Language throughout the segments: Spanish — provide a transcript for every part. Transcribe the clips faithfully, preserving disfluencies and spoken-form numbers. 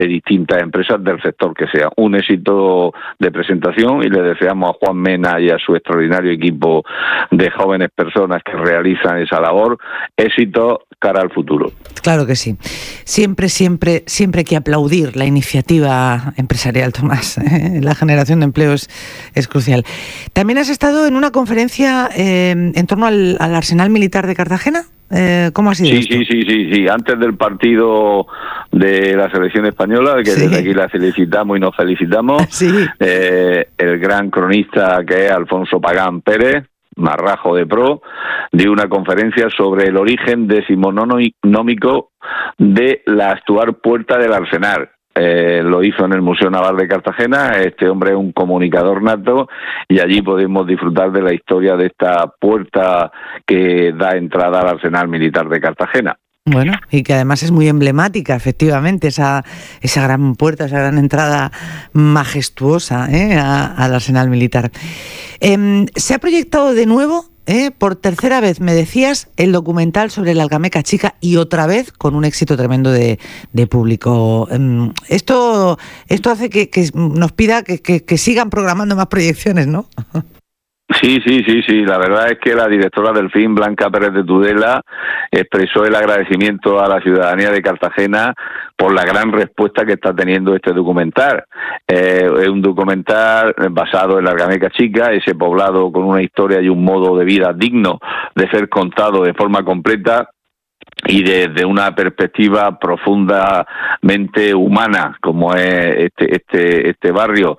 de distintas empresas del sector que sea. Un éxito de presentación y le deseamos a Juan Mena y a su extraordinario equipo de jóvenes personas que realizan esa labor éxito cara al futuro. Claro que sí. Siempre, siempre, siempre hay que aplaudir la iniciativa empresarial, Tomás. La generación de empleo es, es crucial. También has estado en una conferencia eh, en torno al, al Arsenal Militar de Cartagena. Eh, ¿Cómo ha sido sí, esto? Sí, sí, sí, sí. Antes del partido de la selección española, que sí. Desde aquí la felicitamos y nos felicitamos, sí. eh, el gran cronista que es Alfonso Pagán Pérez, marrajo de pro, dio una conferencia sobre el origen decimonómico de la actual puerta del Arsenal. Eh, lo hizo en el Museo Naval de Cartagena. Este hombre es un comunicador nato y allí podemos disfrutar de la historia de esta puerta que da entrada al Arsenal Militar de Cartagena. Bueno, y que además es muy emblemática, efectivamente, esa esa gran puerta, esa gran entrada majestuosa ¿eh? a, al Arsenal Militar. Eh, se ha proyectado de nuevo, ¿eh? por tercera vez, me decías, el documental sobre la Algameca Chica y otra vez con un éxito tremendo de, de público. Eh, esto esto hace que, que nos pida que, que, que sigan programando más proyecciones, ¿no? Sí, sí, sí, sí. La verdad es que la directora del film, Blanca Pérez de Tudela, expresó el agradecimiento a la ciudadanía de Cartagena por la gran respuesta que está teniendo este documental. Eh, es un documental basado en la Algameca Chica, ese poblado con una historia y un modo de vida digno de ser contado de forma completa y desde una perspectiva profundamente humana, como es este este este barrio.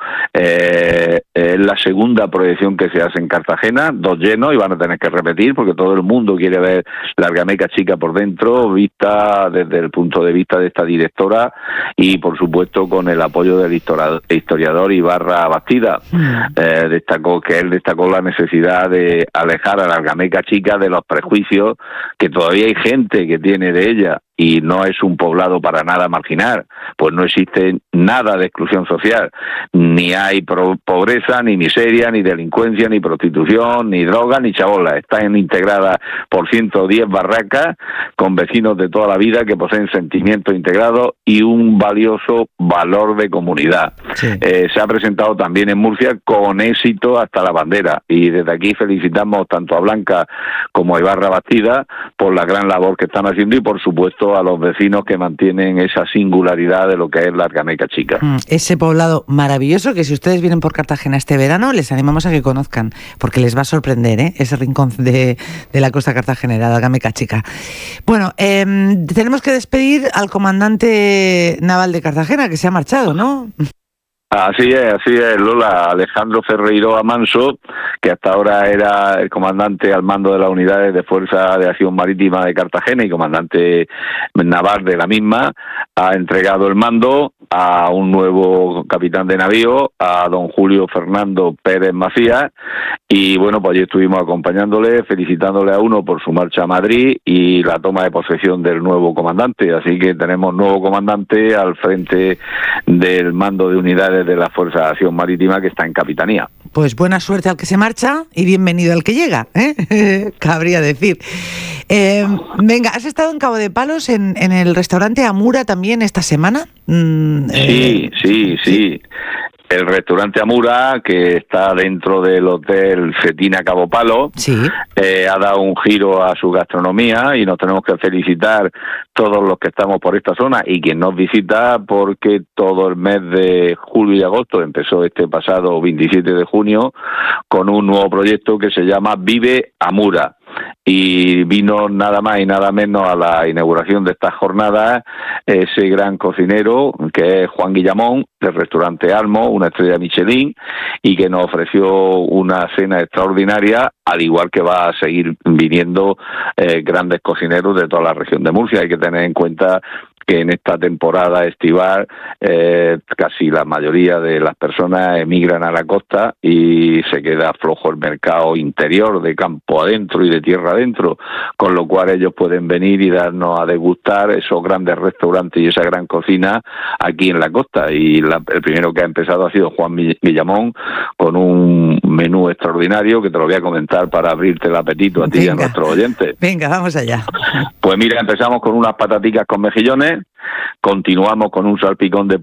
Eh, es la segunda proyección que se hace en Cartagena, dos llenos, y van a tener que repetir porque todo el mundo quiere ver la Algameca Chica por dentro, vista desde el punto de vista de esta directora y por supuesto con el apoyo del historiador Ibarra Bastida. Eh, destacó que él destacó la necesidad de alejar a la Algameca Chica de los prejuicios que todavía hay gente que tiene de ella, y no es un poblado para nada marginal, pues no existe nada de exclusión social, ni hay pobreza, ni miseria, ni delincuencia, ni prostitución, ni droga, ni chabola. Están integradas por ciento diez barracas con vecinos de toda la vida que poseen sentimientos integrados y un valioso valor de comunidad. Sí. Eh, se ha presentado también en Murcia con éxito hasta la bandera, y desde aquí felicitamos tanto a Blanca como a Ibarra Bastida por la gran labor que están haciendo y por supuesto a los vecinos que mantienen esa singularidad de lo que es la Algameca Chica. Mm, ese poblado maravilloso que si ustedes vienen por Cartagena este verano les animamos a que conozcan porque les va a sorprender ¿eh? ese rincón de, de la costa cartagenera, la Algameca Chica. Bueno, eh, tenemos que despedir al comandante naval de Cartagena que se ha marchado, ¿no? Así es, así es, Lola. Alejandro Ferreiro Amanso, que hasta ahora era el comandante al mando de las unidades de Fuerza de Acción Marítima de Cartagena y comandante naval de la misma, ha entregado el mando a un nuevo capitán de navío, a don Julio Fernando Pérez Macías, y bueno, pues allí estuvimos acompañándole, felicitándole a uno por su marcha a Madrid y la toma de posesión del nuevo comandante. Así que tenemos nuevo comandante al frente del mando de unidades de la Fuerza de Acción Marítima que está en Capitanía. Pues buena suerte al que se marcha y bienvenido al que llega, ¿eh? Cabría decir. Eh, venga, ¿has estado en Cabo de Palos en, en el restaurante Amura también esta semana? Mm, sí, eh, sí, sí. El restaurante Amura, que está dentro del Hotel Cetina Cabo Palo, sí. eh, ha dado un giro a su gastronomía y nos tenemos que felicitar todos los que estamos por esta zona y quien nos visita, porque todo el mes de julio y agosto, empezó este pasado veintisiete de junio, con un nuevo proyecto que se llama Vive Amura. Y vino nada más y nada menos a la inauguración de estas jornadas ese gran cocinero que es Juan Guillamón, del restaurante Almo, una estrella Michelin, y que nos ofreció una cena extraordinaria, al igual que va a seguir viniendo eh, grandes cocineros de toda la región de Murcia. Hay que tener en cuenta que en esta temporada estival eh, casi la mayoría de las personas emigran a la costa y se queda flojo el mercado interior, de campo adentro y de tierra adentro, con lo cual ellos pueden venir y darnos a degustar esos grandes restaurantes y esa gran cocina aquí en la costa. Y la, el primero que ha empezado ha sido Juan Guillamón, con un menú extraordinario que te lo voy a comentar para abrirte el apetito a ti y a nuestros oyentes. Venga, vamos allá. Pues mira, empezamos con unas pataticas con mejillones, continuamos con un salpicón de